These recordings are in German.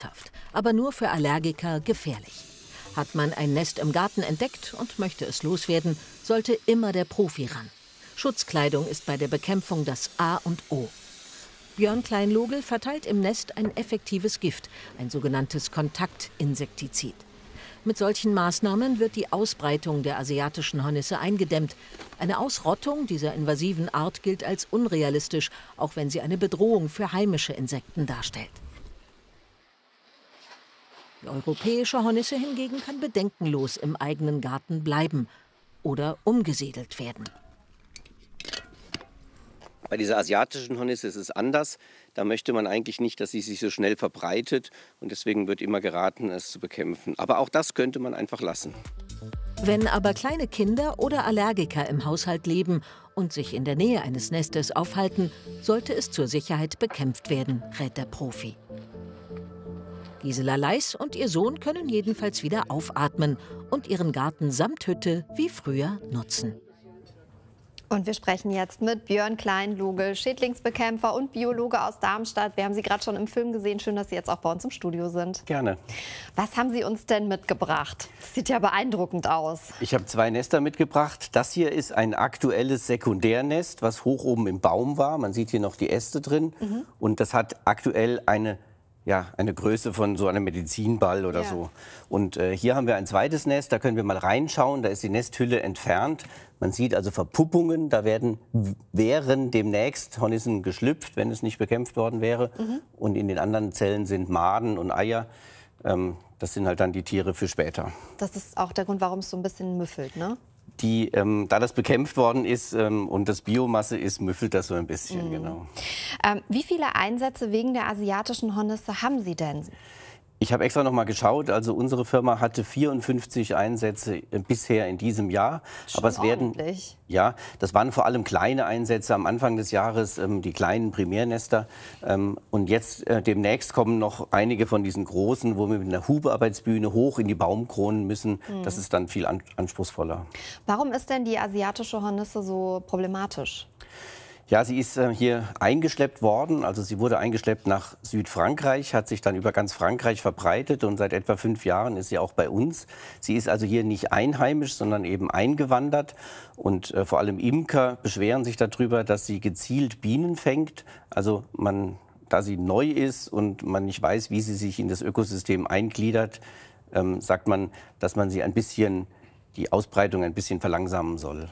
aber nur für Allergiker gefährlich. Hat man ein Nest im Garten entdeckt und möchte es loswerden, sollte immer der Profi ran. Schutzkleidung ist bei der Bekämpfung das A und O. Björn Kleinlogel verteilt im Nest ein effektives Gift, ein sogenanntes Kontaktinsektizid. Mit solchen Maßnahmen wird die Ausbreitung der asiatischen Hornisse eingedämmt. Eine Ausrottung dieser invasiven Art gilt als unrealistisch, auch wenn sie eine Bedrohung für heimische Insekten darstellt. Die europäische Hornisse hingegen kann bedenkenlos im eigenen Garten bleiben oder umgesiedelt werden. Bei dieser asiatischen Hornisse ist es anders. Da möchte man eigentlich nicht, dass sie sich so schnell verbreitet. Und deswegen wird immer geraten, es zu bekämpfen. Aber auch das könnte man einfach lassen. Wenn aber kleine Kinder oder Allergiker im Haushalt leben und sich in der Nähe eines Nestes aufhalten, sollte es zur Sicherheit bekämpft werden, rät der Profi. Gisela Leis und ihr Sohn können jedenfalls wieder aufatmen und ihren Garten samt Hütte wie früher nutzen. Und wir sprechen jetzt mit Björn Kleinlogel, Schädlingsbekämpfer und Biologe aus Darmstadt. Wir haben Sie gerade schon im Film gesehen. Schön, dass Sie jetzt auch bei uns im Studio sind. Gerne. Was haben Sie uns denn mitgebracht? Das sieht ja beeindruckend aus. Ich habe 2 Nester mitgebracht. Das hier ist ein aktuelles Sekundärnest, was hoch oben im Baum war. Man sieht hier noch die Äste drin. Und das hat aktuell eine Größe von so einem Medizinball oder so. Und hier haben wir ein zweites Nest, da können wir mal reinschauen. Da ist die Nesthülle entfernt. Man sieht also Verpuppungen. Da wären demnächst Hornissen geschlüpft, wenn es nicht bekämpft worden wäre. Und in den anderen Zellen sind Maden und Eier. Das sind halt dann die Tiere für später. Das ist auch der Grund, warum es so ein bisschen müffelt, ne? Da das bekämpft worden ist und das Biomasse ist, müffelt das so ein bisschen, genau. Wie viele Einsätze wegen der asiatischen Hornisse haben Sie denn? Ich habe extra noch mal geschaut. Also unsere Firma hatte 54 Einsätze bisher in diesem Jahr. Aber es werden, ja, das waren vor allem kleine Einsätze am Anfang des Jahres, die kleinen Primärnester. Und jetzt demnächst kommen noch einige von diesen großen, wo wir mit einer Hubearbeitsbühne hoch in die Baumkronen müssen. Das ist dann viel anspruchsvoller. Warum ist denn die asiatische Hornisse so problematisch? Ja, sie ist hier eingeschleppt worden. Also sie wurde eingeschleppt nach Südfrankreich, hat sich dann über ganz Frankreich verbreitet und seit etwa 5 Jahren ist sie auch bei uns. Sie ist also hier nicht einheimisch, sondern eben eingewandert. Und vor allem Imker beschweren sich darüber, dass sie gezielt Bienen fängt. Also da sie neu ist und man nicht weiß, wie sie sich in das Ökosystem eingliedert, sagt man, dass man sie die Ausbreitung ein bisschen verlangsamen soll.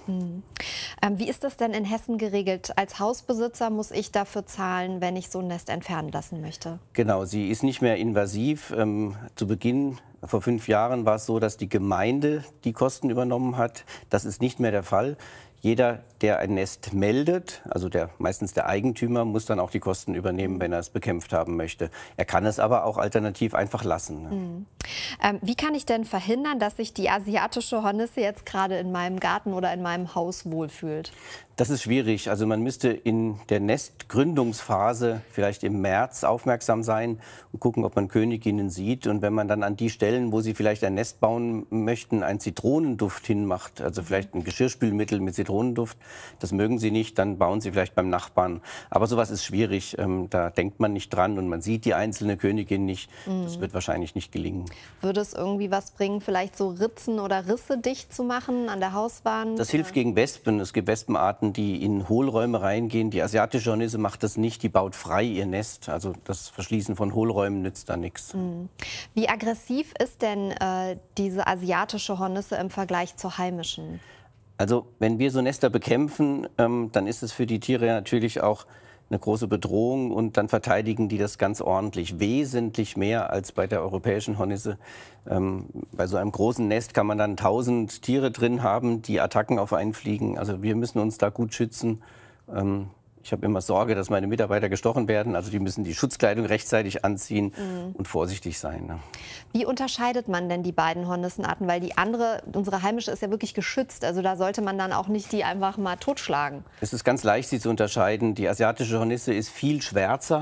Wie ist das denn in Hessen geregelt? Als Hausbesitzer muss ich dafür zahlen, wenn ich so ein Nest entfernen lassen möchte? Genau, sie ist nicht mehr invasiv. Zu Beginn, vor 5 Jahren, war es so, dass die Gemeinde die Kosten übernommen hat. Das ist nicht mehr der Fall. Jeder, der ein Nest meldet, also meistens der Eigentümer, muss dann auch die Kosten übernehmen, wenn er es bekämpft haben möchte. Er kann es aber auch alternativ einfach lassen. Wie kann ich denn verhindern, dass sich die asiatische Hornisse jetzt gerade in meinem Garten oder in meinem Haus wohlfühlt? Das ist schwierig. Also man müsste in der Nestgründungsphase vielleicht im März aufmerksam sein und gucken, ob man Königinnen sieht. Und wenn man dann an die Stellen, wo sie vielleicht ein Nest bauen möchten, einen Zitronenduft hinmacht, also vielleicht ein Geschirrspülmittel mit Zitronenduft, das mögen sie nicht, dann bauen sie vielleicht beim Nachbarn. Aber sowas ist schwierig. Da denkt man nicht dran und man sieht die einzelne Königin nicht. Das wird wahrscheinlich nicht gelingen. Würde es irgendwie was bringen, vielleicht so Ritzen oder Risse dicht zu machen an der Hauswand? Das hilft gegen Wespen. Es gibt Wespenarten, die in Hohlräume reingehen. Die asiatische Hornisse macht das nicht, die baut frei ihr Nest. Also das Verschließen von Hohlräumen nützt da nichts. Wie aggressiv ist denn diese asiatische Hornisse im Vergleich zur heimischen? Also wenn wir so Nester bekämpfen, dann ist es für die Tiere natürlich auch eine große Bedrohung und dann verteidigen die das ganz ordentlich. Wesentlich mehr als bei der europäischen Hornisse. Bei so einem großen Nest kann man dann 1000 Tiere drin haben, die Attacken auf einen fliegen. Also wir müssen uns da gut schützen. Ich habe immer Sorge, dass meine Mitarbeiter gestochen werden. Also die müssen die Schutzkleidung rechtzeitig anziehen und vorsichtig sein. Ne? Wie unterscheidet man denn die beiden Hornissenarten? Weil die andere, unsere heimische, ist ja wirklich geschützt. Also da sollte man dann auch nicht die einfach mal totschlagen. Es ist ganz leicht, sie zu unterscheiden. Die asiatische Hornisse ist viel schwärzer.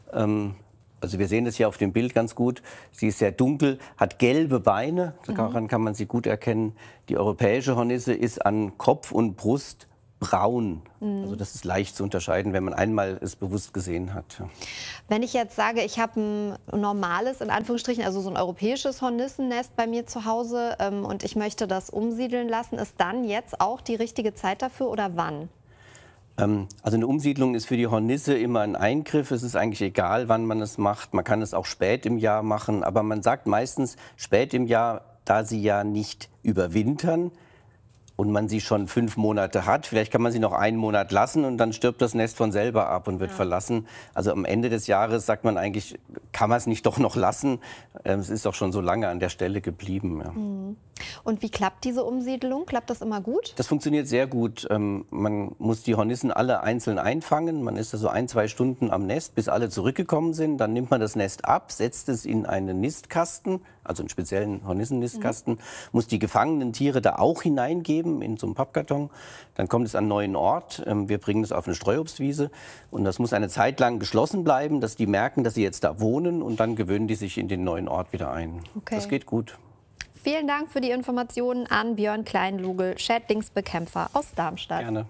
Also wir sehen das hier auf dem Bild ganz gut. Sie ist sehr dunkel, hat gelbe Beine. Daran kann man sie gut erkennen. Die europäische Hornisse ist an Kopf und Brust braun. Also das ist leicht zu unterscheiden, wenn man einmal es bewusst gesehen hat. Ja. Wenn ich jetzt sage, ich habe ein normales, in Anführungsstrichen, also so ein europäisches Hornissennest bei mir zu Hause und ich möchte das umsiedeln lassen, ist dann jetzt auch die richtige Zeit dafür oder wann? Also eine Umsiedlung ist für die Hornisse immer ein Eingriff. Es ist eigentlich egal, wann man es macht. Man kann es auch spät im Jahr machen, aber man sagt meistens spät im Jahr, da sie ja nicht überwintern und man sie schon 5 Monate hat. Vielleicht kann man sie noch einen Monat lassen und dann stirbt das Nest von selber ab und wird verlassen. Also am Ende des Jahres sagt man eigentlich, kann man es nicht doch noch lassen. Es ist doch schon so lange an der Stelle geblieben. Ja. Und wie klappt diese Umsiedelung? Klappt das immer gut? Das funktioniert sehr gut. Man muss die Hornissen alle einzeln einfangen. Man ist also 1, 2 Stunden am Nest, bis alle zurückgekommen sind. Dann nimmt man das Nest ab, setzt es in einen Nistkasten, also einen speziellen Hornissennistkasten, muss die gefangenen Tiere da auch hineingeben in so einen Pappkarton. Dann kommt es an einen neuen Ort. Wir bringen es auf eine Streuobstwiese und das muss eine Zeit lang geschlossen bleiben, dass die merken, dass sie jetzt da wohnen und dann gewöhnen die sich in den neuen Ort wieder ein. Okay. Das geht gut. Vielen Dank für die Informationen an Björn Kleinlugel, Schädlingsbekämpfer aus Darmstadt. Gerne.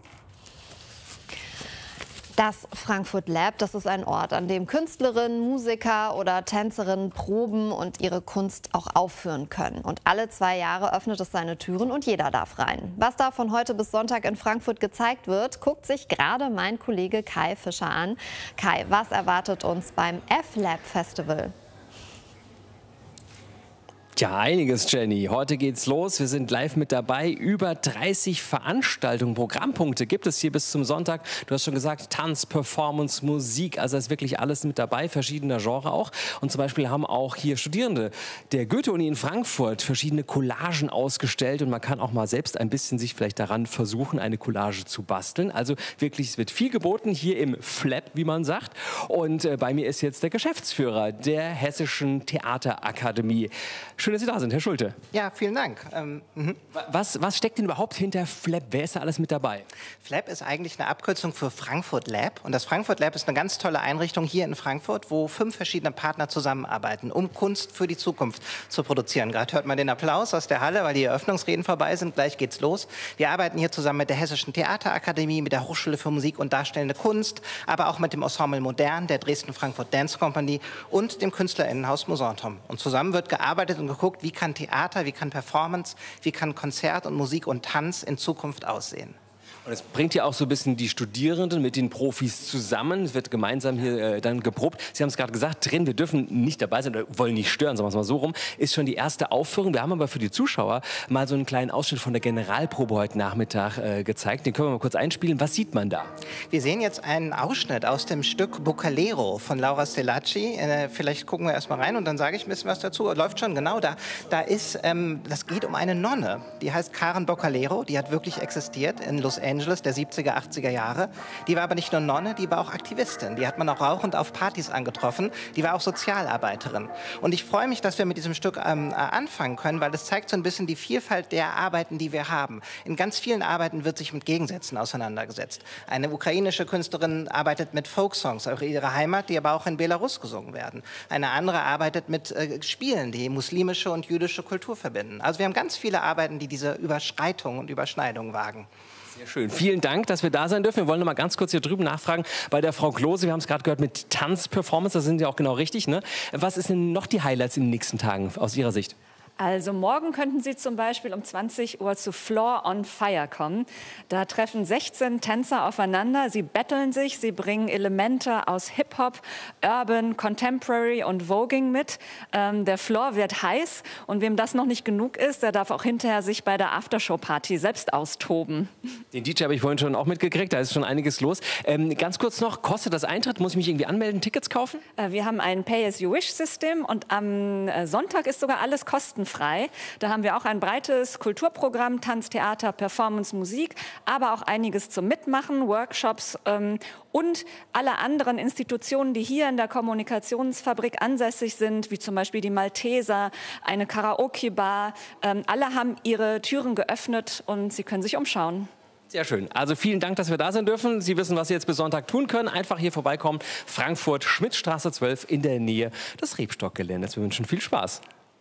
Das Frankfurt Lab, das ist ein Ort, an dem Künstlerinnen, Musiker oder Tänzerinnen proben und ihre Kunst auch aufführen können. Und alle 2 Jahre öffnet es seine Türen und jeder darf rein. Was da von heute bis Sonntag in Frankfurt gezeigt wird, guckt sich gerade mein Kollege Kai Fischer an. Kai, was erwartet uns beim F-Lab Festival? Ja, einiges, Jenny. Heute geht's los. Wir sind live mit dabei. Über 30 Veranstaltungen, Programmpunkte gibt es hier bis zum Sonntag. Du hast schon gesagt, Tanz, Performance, Musik, also ist wirklich alles mit dabei, verschiedener Genre auch. Und zum Beispiel haben auch hier Studierende der Goethe-Uni in Frankfurt verschiedene Collagen ausgestellt und man kann auch mal selbst ein bisschen sich vielleicht daran versuchen, eine Collage zu basteln. Also wirklich, es wird viel geboten hier im FLAB, wie man sagt. Und bei mir ist jetzt der Geschäftsführer der Hessischen Theaterakademie. Schön, dass Sie da sind, Herr Schulte. Ja, vielen Dank. Was steckt denn überhaupt hinter FLAB? Wer ist da alles mit dabei? FLAB ist eigentlich eine Abkürzung für Frankfurt Lab. Und das Frankfurt Lab ist eine ganz tolle Einrichtung hier in Frankfurt, wo 5 verschiedene Partner zusammenarbeiten, um Kunst für die Zukunft zu produzieren. Gerade hört man den Applaus aus der Halle, weil die Eröffnungsreden vorbei sind. Gleich geht's los. Wir arbeiten hier zusammen mit der Hessischen Theaterakademie, mit der Hochschule für Musik und Darstellende Kunst, aber auch mit dem Ensemble Modern, der Dresden-Frankfurt Dance Company und dem KünstlerInnenhaus Mosantom. Und zusammen wird gearbeitet und geguckt, wie kann Theater, wie kann Performance, wie kann Konzert und Musik und Tanz in Zukunft aussehen. Und es bringt ja auch so ein bisschen die Studierenden mit den Profis zusammen. Es wird gemeinsam hier dann geprobt. Sie haben es gerade gesagt, drin, wir dürfen nicht dabei sein oder wollen nicht stören, sagen wir es mal so rum. Ist schon die erste Aufführung. Wir haben aber für die Zuschauer mal so einen kleinen Ausschnitt von der Generalprobe heute Nachmittag gezeigt. Den können wir mal kurz einspielen. Was sieht man da? Wir sehen jetzt einen Ausschnitt aus dem Stück Bucalero von Laura Stelacci. Vielleicht gucken wir erst mal rein und dann sage ich ein bisschen was dazu. Läuft schon, genau da. Das geht um eine Nonne, die heißt Karen Bucalero. Die hat wirklich existiert in Los Angeles der 70er, 80er Jahre. Die war aber nicht nur Nonne, die war auch Aktivistin. Die hat man auch rauchend auf Partys angetroffen. Die war auch Sozialarbeiterin. Und ich freue mich, dass wir mit diesem Stück anfangen können, weil das zeigt so ein bisschen die Vielfalt der Arbeiten, die wir haben. In ganz vielen Arbeiten wird sich mit Gegensätzen auseinandergesetzt. Eine ukrainische Künstlerin arbeitet mit Folksongs aus ihrer Heimat, die aber auch in Belarus gesungen werden. Eine andere arbeitet mit Spielen, die muslimische und jüdische Kultur verbinden. Also wir haben ganz viele Arbeiten, die diese Überschreitung und Überschneidung wagen. Sehr schön. Vielen Dank, dass wir da sein dürfen. Wir wollen noch mal ganz kurz hier drüben nachfragen bei der Frau Klose. Wir haben es gerade gehört mit Tanzperformance. Da sind Sie auch genau richtig, ne? Was ist denn noch die Highlights in den nächsten Tagen aus Ihrer Sicht? Also morgen könnten Sie zum Beispiel um 20 Uhr zu Floor on Fire kommen. Da treffen 16 Tänzer aufeinander. Sie battlen sich, sie bringen Elemente aus Hip-Hop, Urban, Contemporary und Voging mit. Der Floor wird heiß und wem das noch nicht genug ist, der darf auch hinterher sich bei der Aftershow-Party selbst austoben. Den DJ habe ich vorhin schon auch mitgekriegt, da ist schon einiges los. Ganz kurz noch, kostet das Eintritt? Muss ich mich irgendwie anmelden, Tickets kaufen? Wir haben ein Pay-as-you-wish-System und am Sonntag ist sogar alles kostenfrei. Da haben wir auch ein breites Kulturprogramm, Tanz, Theater, Performance, Musik, aber auch einiges zum Mitmachen, Workshops und alle anderen Institutionen, die hier in der Kommunikationsfabrik ansässig sind, wie zum Beispiel die Malteser, eine Karaoke-Bar. Alle haben ihre Türen geöffnet und Sie können sich umschauen. Sehr schön. Also vielen Dank, dass wir da sein dürfen. Sie wissen, was Sie jetzt bis Sonntag tun können. Einfach hier vorbeikommen. Frankfurt, Schmidtstraße 12 in der Nähe des Rebstock-Geländes. Wir wünschen viel Spaß.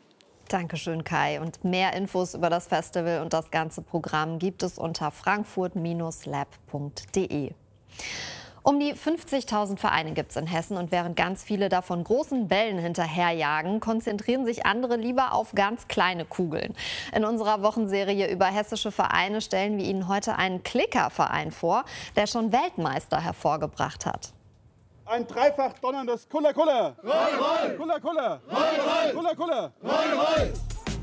Dankeschön, Kai. Und mehr Infos über das Festival und das ganze Programm gibt es unter frankfurt-lab.de. Um die 50.000 Vereine gibt es in Hessen und während ganz viele davon großen Bällen hinterherjagen, konzentrieren sich andere lieber auf ganz kleine Kugeln. In unserer Wochenserie über hessische Vereine stellen wir Ihnen heute einen Klickerverein vor, der schon Weltmeister hervorgebracht hat. Ein dreifach donnerndes Kuller, Kuller! Roll, roll! Kuller, Kuller! Roll, roll! Kuller, Kuller! Roll, roll!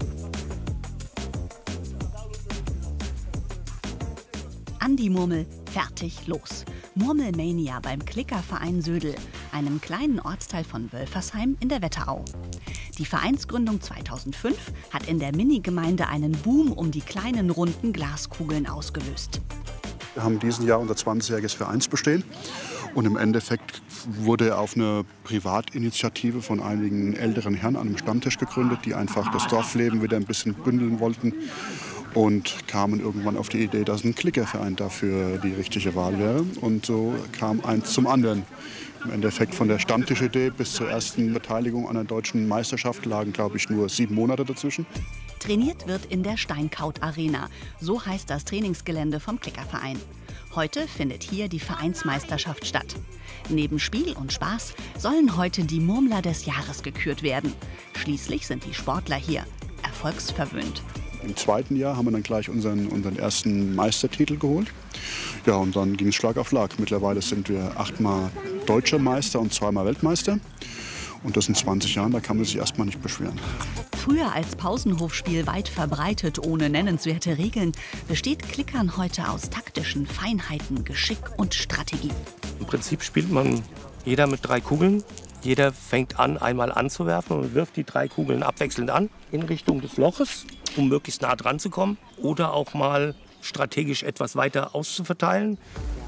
An die Murmel, fertig, los. Murmelmania beim Klickerverein Södel, einem kleinen Ortsteil von Wölfersheim in der Wetterau. Die Vereinsgründung 2005 hat in der Minigemeinde einen Boom um die kleinen runden Glaskugeln ausgelöst. Wir haben diesen Jahr unser 20-jähriges Vereinsbestehen und im Endeffekt wurde auf eine Privatinitiative von einigen älteren Herren an einem Stammtisch gegründet, die einfach das Dorfleben wieder ein bisschen bündeln wollten. Und kamen irgendwann auf die Idee, dass ein Klickerverein dafür die richtige Wahl wäre. Und so kam eins zum anderen. Im Endeffekt von der Stammtischidee bis zur ersten Beteiligung an der deutschen Meisterschaft lagen, glaube ich, nur 7 Monate dazwischen. Trainiert wird in der Steinkaut-Arena. So heißt das Trainingsgelände vom Klickerverein. Heute findet hier die Vereinsmeisterschaft statt. Neben Spiel und Spaß sollen heute die Murmler des Jahres gekürt werden. Schließlich sind die Sportler hier erfolgsverwöhnt. Im zweiten Jahr haben wir dann gleich unseren ersten Meistertitel geholt. Ja, und dann ging es Schlag auf Schlag. Mittlerweile sind wir 8-mal Deutscher Meister und 2-mal Weltmeister. Und das in 20 Jahren, da kann man sich erstmal nicht beschweren. Früher als Pausenhofspiel weit verbreitet, ohne nennenswerte Regeln, besteht Klickern heute aus taktischen Feinheiten, Geschick und Strategie. Im Prinzip spielt man jeder mit 3 Kugeln. Jeder fängt an, einmal anzuwerfen und wirft die 3 Kugeln abwechselnd an in Richtung des Loches, um möglichst nah dran zu kommen. Oder auch mal strategisch etwas weiter auszuverteilen.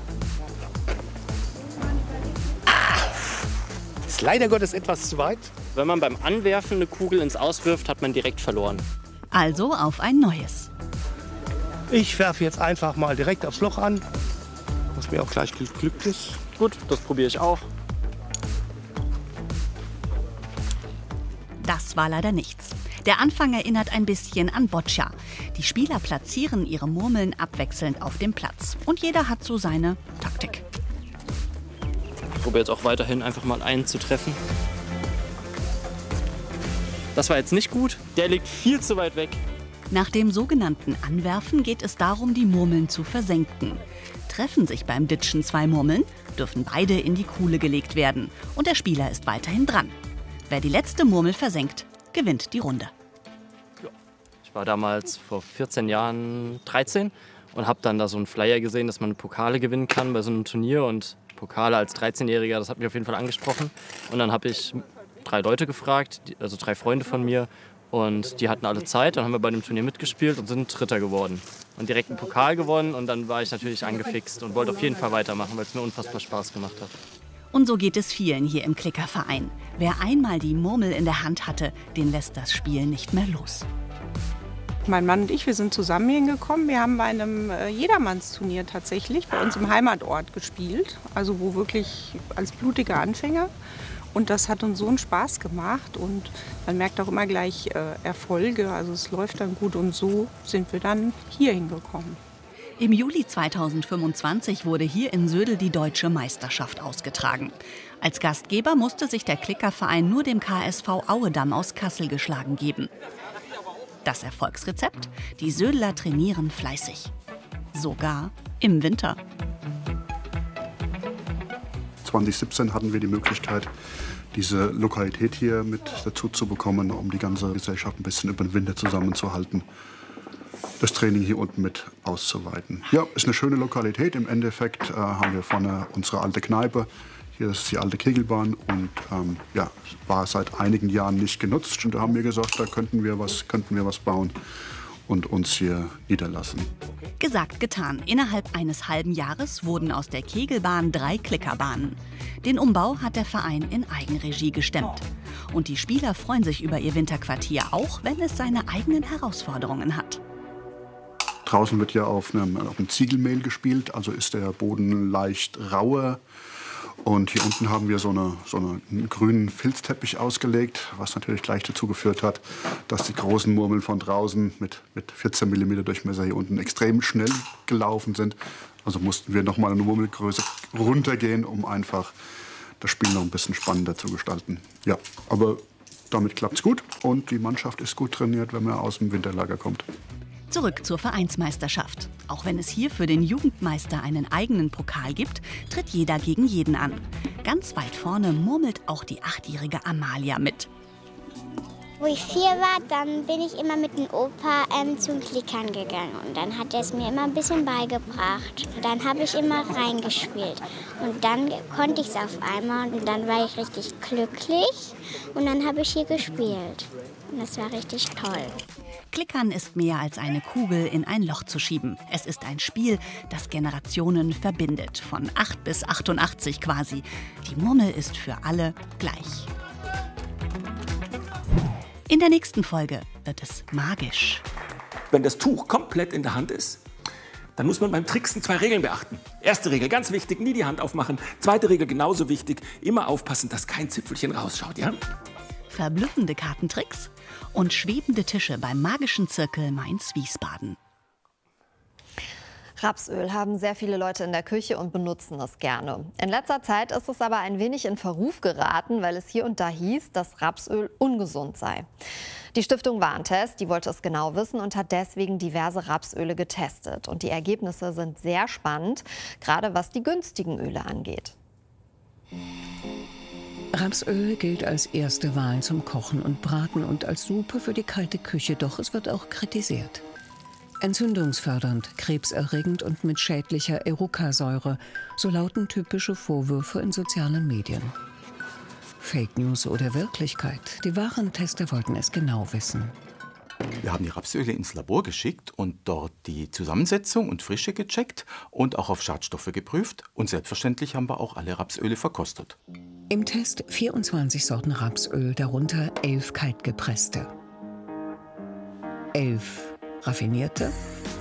Ist leider Gottes etwas zu weit. Wenn man beim Anwerfen eine Kugel ins Aus wirft, hat man direkt verloren. Also auf ein neues. Ich werfe jetzt einfach mal direkt aufs Loch an, was mir auch gleich geglückt ist. Gut, das probiere ich auch. Das war leider nichts. Der Anfang erinnert ein bisschen an Boccia. Die Spieler platzieren ihre Murmeln abwechselnd auf dem Platz. Und jeder hat so seine Taktik. Ich probiere jetzt auch weiterhin einfach mal einen zu treffen. Das war jetzt nicht gut. Der liegt viel zu weit weg. Nach dem sogenannten Anwerfen geht es darum, die Murmeln zu versenken. Treffen sich beim Ditschen 2 Murmeln, dürfen beide in die Kuhle gelegt werden. Und der Spieler ist weiterhin dran. Wer die letzte Murmel versenkt, gewinnt die Runde. Ich war damals vor 14 Jahren 13 und habe dann da so einen Flyer gesehen, dass man Pokale gewinnen kann bei so einem Turnier. Und Pokale als 13-Jähriger, das hat mich auf jeden Fall angesprochen. Und dann habe ich 3 Leute gefragt, also 3 Freunde von mir. Und die hatten alle Zeit. Dann haben wir bei dem Turnier mitgespielt und sind Dritter geworden. Und direkt einen Pokal gewonnen. Und dann war ich natürlich angefixt und wollte auf jeden Fall weitermachen, weil es mir unfassbar Spaß gemacht hat. Und so geht es vielen hier im Klickerverein. Wer einmal die Murmel in der Hand hatte, den lässt das Spiel nicht mehr los. Mein Mann und ich, wir sind zusammen hingekommen. Wir haben bei einem Jedermannsturnier tatsächlich bei uns im Heimatort gespielt. Also wo wirklich als blutiger Anfänger. Und das hat uns so einen Spaß gemacht. Und man merkt auch immer gleich Erfolge. Also es läuft dann gut. Und so sind wir dann hier hingekommen. Im Juli 2025 wurde hier in Södel die Deutsche Meisterschaft ausgetragen. Als Gastgeber musste sich der Klickerverein nur dem KSV Auedamm aus Kassel geschlagen geben. Das Erfolgsrezept? Die Södeler trainieren fleißig. Sogar im Winter. 2017 hatten wir die Möglichkeit, diese Lokalität hier mit dazu zu bekommen, um die ganze Gesellschaft ein bisschen über den Winter zusammenzuhalten. Das Training hier unten mit auszuweiten. Ja, ist eine schöne Lokalität. Im Endeffekt haben wir vorne unsere alte Kneipe. Hier ist die alte Kegelbahn und ja, war seit einigen Jahren nicht genutzt. Und da haben wir gesagt, da könnten wir was bauen und uns hier niederlassen. Gesagt, getan. Innerhalb eines halben Jahres wurden aus der Kegelbahn 3 Klickerbahnen. Den Umbau hat der Verein in Eigenregie gestemmt. Und die Spieler freuen sich über ihr Winterquartier, auch wenn es seine eigenen Herausforderungen hat. Draußen wird ja auf einem Ziegelmehl gespielt, also ist der Boden leicht rauer. Und hier unten haben wir so einen grünen Filzteppich ausgelegt, was natürlich gleich dazu geführt hat, dass die großen Murmeln von draußen mit 14 mm Durchmesser hier unten extrem schnell gelaufen sind. Also mussten wir nochmal eine Murmelgröße runtergehen, um einfach das Spiel noch ein bisschen spannender zu gestalten. Ja, aber damit klappt es gut und die Mannschaft ist gut trainiert, wenn man aus dem Winterlager kommt. Zurück zur Vereinsmeisterschaft. Auch wenn es hier für den Jugendmeister einen eigenen Pokal gibt, tritt jeder gegen jeden an. Ganz weit vorne murmelt auch die 8-jährige Amalia mit. Wo ich 4 war, dann bin ich immer mit dem Opa zum Klickern gegangen. Und dann hat er es mir immer ein bisschen beigebracht. Und dann habe ich immer reingespielt. Und dann konnte ich es auf einmal und dann war ich richtig glücklich. Und dann habe ich hier gespielt. Und das war richtig toll. Klickern ist mehr als eine Kugel in ein Loch zu schieben. Es ist ein Spiel, das Generationen verbindet. Von 8 bis 88 quasi. Die Murmel ist für alle gleich. In der nächsten Folge wird es magisch. Wenn das Tuch komplett in der Hand ist, dann muss man beim Tricksen 2 Regeln beachten. Erste Regel, ganz wichtig, nie die Hand aufmachen. Zweite Regel, genauso wichtig, immer aufpassen, dass kein Zipfelchen rausschaut, ja? Verblüffende Kartentricks und schwebende Tische beim magischen Zirkel Mainz-Wiesbaden. Rapsöl haben sehr viele Leute in der Küche und benutzen es gerne. In letzter Zeit ist es aber ein wenig in Verruf geraten, weil es hier und da hieß, dass Rapsöl ungesund sei. Die Stiftung Warentest, die wollte es genau wissen und hat deswegen diverse Rapsöle getestet. Und die Ergebnisse sind sehr spannend, gerade was die günstigen Öle angeht. Rapsöl gilt als erste Wahl zum Kochen und Braten und als Suppe für die kalte Küche, doch es wird auch kritisiert. Entzündungsfördernd, krebserregend und mit schädlicher Erucasäure, so lauten typische Vorwürfe in sozialen Medien. Fake News oder Wirklichkeit? Die Warentester wollten es genau wissen. Wir haben die Rapsöle ins Labor geschickt und dort die Zusammensetzung und Frische gecheckt und auch auf Schadstoffe geprüft. Und selbstverständlich haben wir auch alle Rapsöle verkostet. Im Test 24 Sorten Rapsöl, darunter 11 kaltgepresste. 11 raffinierte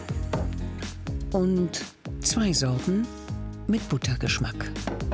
und 2 Sorten mit Buttergeschmack.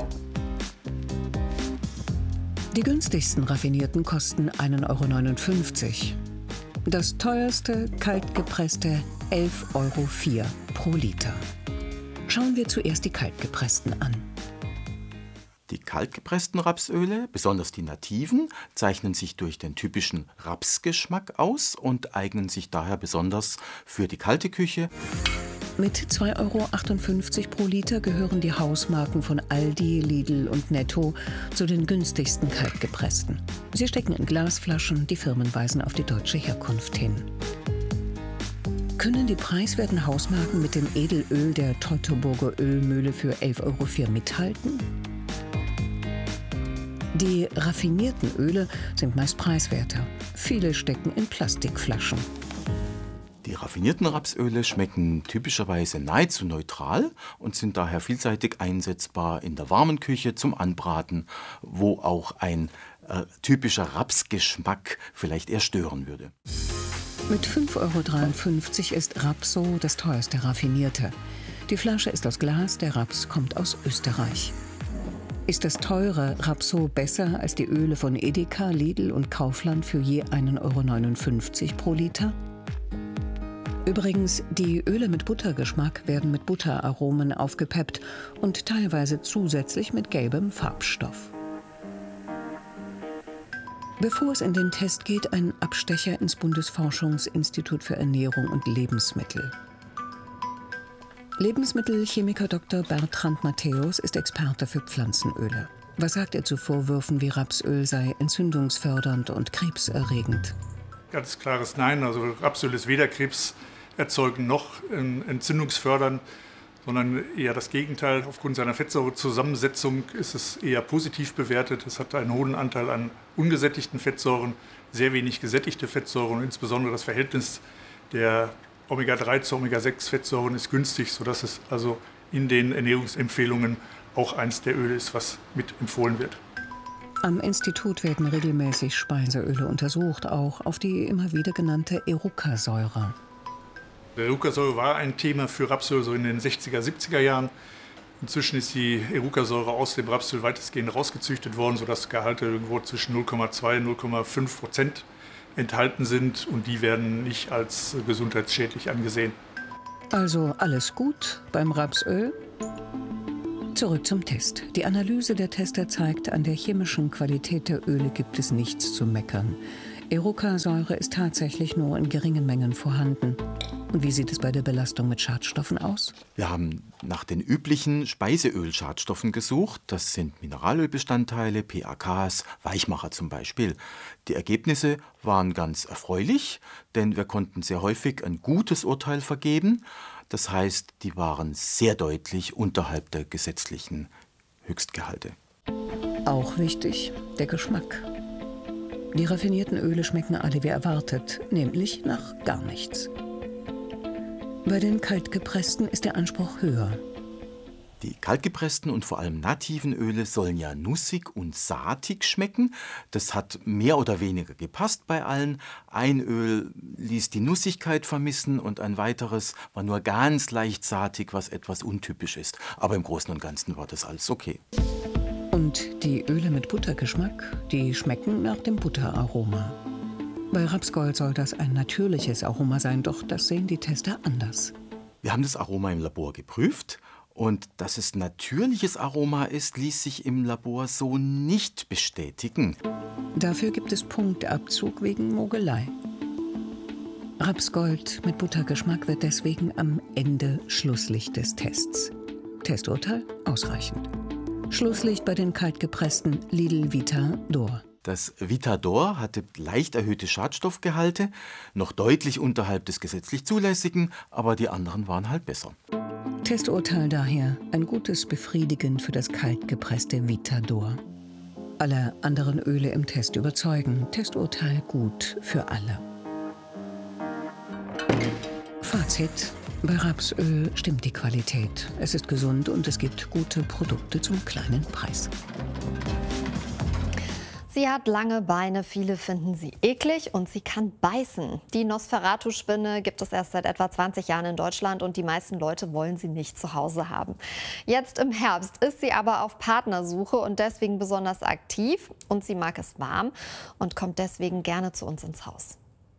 Die günstigsten raffinierten kosten 1,59 €. Das teuerste kaltgepresste 11,04 € pro Liter. Schauen wir zuerst die kaltgepressten an. Die kaltgepressten Rapsöle, besonders die nativen, zeichnen sich durch den typischen Rapsgeschmack aus und eignen sich daher besonders für die kalte Küche. Mit 2,58 € pro Liter gehören die Hausmarken von Aldi, Lidl und Netto zu den günstigsten kaltgepressten. Sie stecken in Glasflaschen, die Firmen weisen auf die deutsche Herkunft hin. Können die preiswerten Hausmarken mit dem Edelöl der Teutoburger Ölmühle für 11,04 € mithalten? Die raffinierten Öle sind meist preiswerter. Viele stecken in Plastikflaschen. Die raffinierten Rapsöle schmecken typischerweise nahezu neutral und sind daher vielseitig einsetzbar in der warmen Küche zum Anbraten, wo auch ein typischer Rapsgeschmack vielleicht eher stören würde. Mit 5,53 € ist Rapso das teuerste raffinierte. Die Flasche ist aus Glas, der Raps kommt aus Österreich. Ist das teure Rapso besser als die Öle von Edeka, Lidl und Kaufland für je 1,59 € pro Liter? Übrigens, die Öle mit Buttergeschmack werden mit Butteraromen aufgepeppt und teilweise zusätzlich mit gelbem Farbstoff. Bevor es in den Test geht, ein Abstecher ins Bundesforschungsinstitut für Ernährung und Lebensmittel. Lebensmittelchemiker Dr. Bertrand Matthäus ist Experte für Pflanzenöle. Was sagt er zu Vorwürfen wie Rapsöl sei entzündungsfördernd und krebserregend? Ganz klares Nein. Also Rapsöl ist weder krebserzeugend noch entzündungsfördernd, sondern eher das Gegenteil. Aufgrund seiner Fettsäurezusammensetzung ist es eher positiv bewertet. Es hat einen hohen Anteil an ungesättigten Fettsäuren, sehr wenig gesättigte Fettsäuren und insbesondere das Verhältnis der Omega-3 zu Omega-6-Fettsäuren ist günstig, sodass es also in den Ernährungsempfehlungen auch eins der Öle ist, was mit empfohlen wird. Am Institut werden regelmäßig Speiseöle untersucht, auch auf die immer wieder genannte Erucasäure. Die Erucasäure war ein Thema für Rapsöl so in den 60er, 70er Jahren. Inzwischen ist die Erucasäure aus dem Rapsöl weitestgehend rausgezüchtet worden, sodass Gehalte irgendwo zwischen 0,2 und 0,5% enthalten sind und die werden nicht als gesundheitsschädlich angesehen. Also alles gut beim Rapsöl? Zurück zum Test. Die Analyse der Tester zeigt, an der chemischen Qualität der Öle gibt es nichts zu meckern. Erucasäure ist tatsächlich nur in geringen Mengen vorhanden. Und wie sieht es bei der Belastung mit Schadstoffen aus? Wir haben nach den üblichen Speiseölschadstoffen gesucht. Das sind Mineralölbestandteile, PAKs, Weichmacher zum Beispiel. Die Ergebnisse waren ganz erfreulich, denn wir konnten sehr häufig ein gutes Urteil vergeben. Das heißt, die waren sehr deutlich unterhalb der gesetzlichen Höchstgehalte. Auch wichtig, der Geschmack. Die raffinierten Öle schmecken alle wie erwartet, nämlich nach gar nichts. Bei den kaltgepressten ist der Anspruch höher. Die kaltgepressten und vor allem nativen Öle sollen ja nussig und saatig schmecken. Das hat mehr oder weniger gepasst bei allen. Ein Öl ließ die Nussigkeit vermissen und ein weiteres war nur ganz leicht saatig, was etwas untypisch ist. Aber im Großen und Ganzen war das alles okay. Und die Öle mit Buttergeschmack, die schmecken nach dem Butteraroma. Bei Rapsgold soll das ein natürliches Aroma sein, doch das sehen die Tester anders. Wir haben das Aroma im Labor geprüft und dass es natürliches Aroma ist, ließ sich im Labor so nicht bestätigen. Dafür gibt es Punktabzug wegen Mogelei. Rapsgold mit Buttergeschmack wird deswegen am Ende Schlusslicht des Tests. Testurteil ausreichend. Schlusslicht bei den kaltgepressten Lidl Vita d'Or. Das Vita d'Or hatte leicht erhöhte Schadstoffgehalte, noch deutlich unterhalb des gesetzlich Zulässigen, aber die anderen waren halt besser. Testurteil daher ein gutes Befriedigen für das kaltgepresste Vita d'Or. Alle anderen Öle im Test überzeugen. Testurteil gut für alle. Fazit. Bei Rapsöl stimmt die Qualität. Es ist gesund und es gibt gute Produkte zum kleinen Preis. Sie hat lange Beine, viele finden sie eklig und sie kann beißen. Die Nosferatu-Spinne gibt es erst seit etwa 20 Jahren in Deutschland und die meisten Leute wollen sie nicht zu Hause haben. Jetzt im Herbst ist sie aber auf Partnersuche und deswegen besonders aktiv und sie mag es warm und kommt deswegen gerne zu uns ins Haus.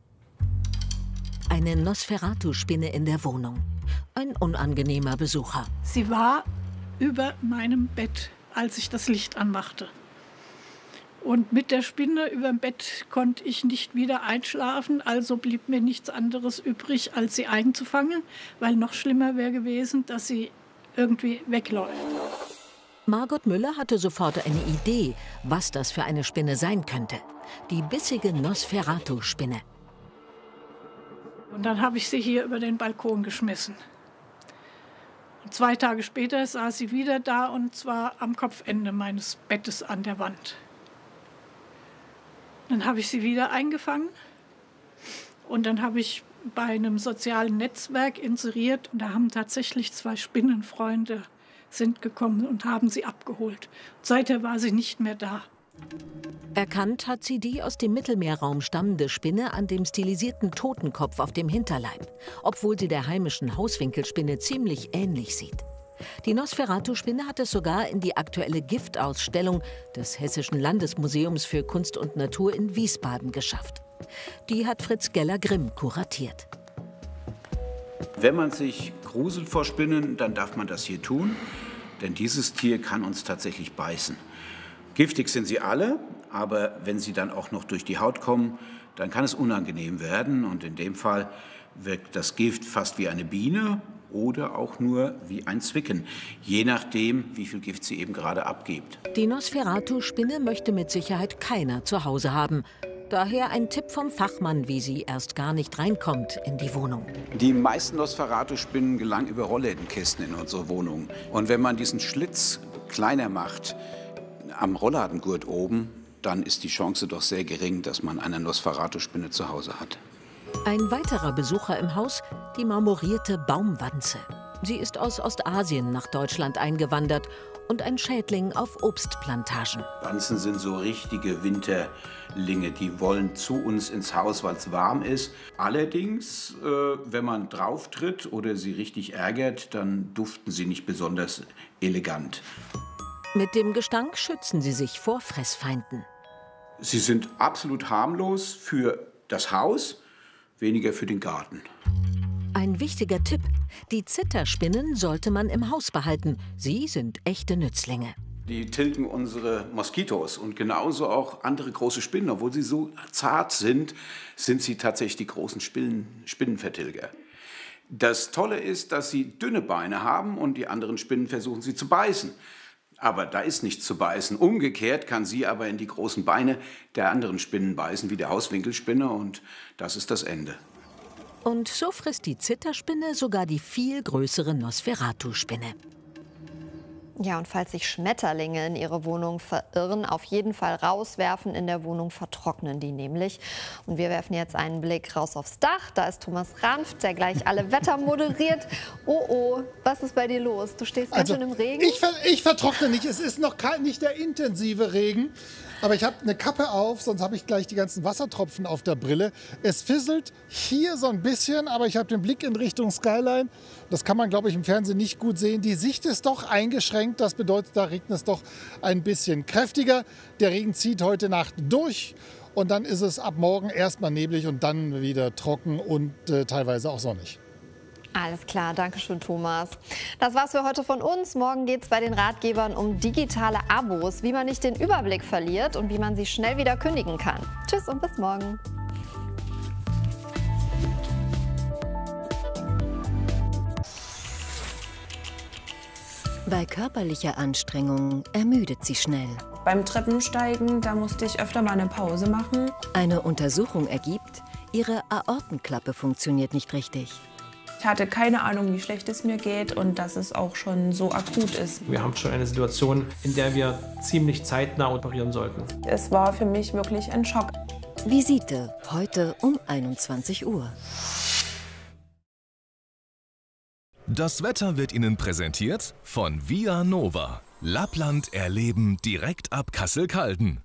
Eine Nosferatu-Spinne in der Wohnung. Ein unangenehmer Besucher. Sie war über meinem Bett, als ich das Licht anmachte. Und mit der Spinne über dem Bett konnte ich nicht wieder einschlafen, also blieb mir nichts anderes übrig, als sie einzufangen, weil noch schlimmer wäre gewesen, dass sie irgendwie wegläuft. Margot Müller hatte sofort eine Idee, was das für eine Spinne sein könnte. Die bissige Nosferatu-Spinne. Und dann habe ich sie hier über den Balkon geschmissen. Und 2 Tage später saß sie wieder da, und zwar am Kopfende meines Bettes an der Wand. Dann habe ich sie wieder eingefangen und dann habe ich bei einem sozialen Netzwerk inseriert. Und da haben tatsächlich 2 Spinnenfreunde sind gekommen und haben sie abgeholt. Und seither war sie nicht mehr da. Erkannt hat sie die aus dem Mittelmeerraum stammende Spinne an dem stilisierten Totenkopf auf dem Hinterleib, obwohl sie der heimischen Hauswinkelspinne ziemlich ähnlich sieht. Die Nosferatu-Spinne hat es sogar in die aktuelle Giftausstellung des Hessischen Landesmuseums für Kunst und Natur in Wiesbaden geschafft. Die hat Fritz Geller-Grimm kuratiert. Wenn man sich gruselt vor Spinnen, dann darf man das hier tun, denn dieses Tier kann uns tatsächlich beißen. Giftig sind sie alle, aber wenn sie dann auch noch durch die Haut kommen, dann kann es unangenehm werden. Und in dem Fall wirkt das Gift fast wie eine Biene oder auch nur wie ein Zwicken, je nachdem, wie viel Gift sie eben gerade abgibt. Die Nosferatu-Spinne möchte mit Sicherheit keiner zu Hause haben. Daher ein Tipp vom Fachmann, wie sie erst gar nicht reinkommt in die Wohnung. Die meisten Nosferatu-Spinnen gelangen über Rolllädenkisten in unsere Wohnung. Und wenn man diesen Schlitz kleiner macht, am Rolladengurt oben, dann ist die Chance doch sehr gering, dass man eine Nosferatu-Spinne zu Hause hat. Ein weiterer Besucher im Haus, die marmorierte Baumwanze. Sie ist aus Ostasien nach Deutschland eingewandert und ein Schädling auf Obstplantagen. Wanzen sind so richtige Winterlinge, die wollen zu uns ins Haus, weil es warm ist. Allerdings, wenn man drauf tritt oder sie richtig ärgert, dann duften sie nicht besonders elegant. Mit dem Gestank schützen sie sich vor Fressfeinden. Sie sind absolut harmlos für das Haus, weniger für den Garten. Ein wichtiger Tipp: Die Zitterspinnen sollte man im Haus behalten. Sie sind echte Nützlinge. Die tilgen unsere Moskitos und genauso auch andere große Spinnen. Obwohl sie so zart sind, sind sie tatsächlich die großen Spinnenvertilger. Das Tolle ist, dass sie dünne Beine haben und die anderen Spinnen versuchen sie zu beißen. Aber da ist nichts zu beißen. Umgekehrt kann sie aber in die großen Beine der anderen Spinnen beißen, wie der Hauswinkelspinne, und das ist das Ende. Und so frisst die Zitterspinne sogar die viel größere Nosferatu-Spinne. Ja, und falls sich Schmetterlinge in ihre Wohnung verirren, auf jeden Fall rauswerfen. In der Wohnung vertrocknen die nämlich. Und wir werfen jetzt einen Blick raus aufs Dach. Da ist Thomas Ranft, der gleich alle Wetter moderiert. Oh, was ist bei dir los? Du stehst ganz schön im Regen. Ich vertrockne nicht. Es ist noch nicht der intensive Regen. Aber ich habe eine Kappe auf, sonst habe ich gleich die ganzen Wassertropfen auf der Brille. Es fisselt hier so ein bisschen, aber ich habe den Blick in Richtung Skyline. Das kann man, glaube ich, im Fernsehen nicht gut sehen. Die Sicht ist doch eingeschränkt. Das bedeutet, da regnet es doch ein bisschen kräftiger. Der Regen zieht heute Nacht durch. Und dann ist es ab morgen erstmal neblig und dann wieder trocken und teilweise auch sonnig. Alles klar, danke schön, Thomas. Das war's für heute von uns. Morgen geht's bei den Ratgebern um digitale Abos, wie man nicht den Überblick verliert und wie man sie schnell wieder kündigen kann. Tschüss und bis morgen. Bei körperlicher Anstrengung ermüdet sie schnell. Beim Treppensteigen, da musste ich öfter mal eine Pause machen. Eine Untersuchung ergibt, ihre Aortenklappe funktioniert nicht richtig. Ich hatte keine Ahnung, wie schlecht es mir geht und dass es auch schon so akut ist. Wir haben schon eine Situation, in der wir ziemlich zeitnah operieren sollten. Es war für mich wirklich ein Schock. Visite, heute um 21 Uhr. Das Wetter wird Ihnen präsentiert von Via Nova. Lappland erleben direkt ab Kassel-Calden.